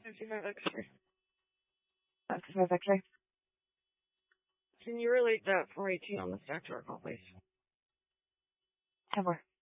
55 X-ray. 55 X-ray. Can you relate that 418 on the stack to our call, please? 10 more.